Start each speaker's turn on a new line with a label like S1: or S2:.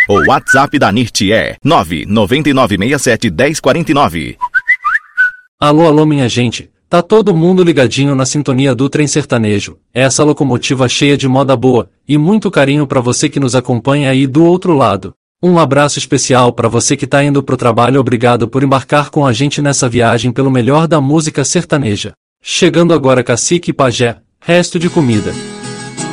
S1: O WhatsApp da NIRT é 999671049.
S2: Alô, alô, minha gente. Tá todo mundo ligadinho na sintonia do Trem Sertanejo, essa locomotiva cheia de moda boa, e muito carinho pra você que nos acompanha aí do outro lado. Um abraço especial pra você que tá indo pro trabalho, obrigado por embarcar com a gente nessa viagem pelo melhor da música sertaneja. Chegando agora Cacique e Pajé, resto de comida.